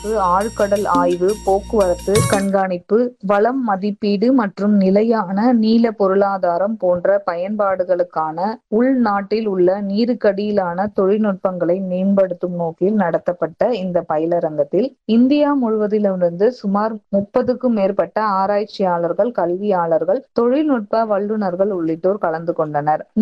பாதுகாப்பு, ஆழ்கடல் ஆய்வு, போக்குவரத்து கண்காணிப்பு, வளம் மதிப்பீடு மற்றும் நிலையான நீல பொருளாதாரம் போன்ற பயன்பாடுகளுக்கான உள்நாட்டில் உள்ள நீருக்கடியிலான தொழில்நுட்பங்களை மேம்படுத்தும் நோக்கில் நடத்தப்பட்ட இந்த பயிலரங்கத்தில் இந்தியா முழுவதிலிருந்து சுமார் 30க்கும் மேற்பட்ட ஆராய்ச்சியாளர்கள், கல்வியாளர்கள், தொழில்நுட்ப வல்லுநர்கள் உள்ளிட்டோர் கலந்து கொண்டனர்.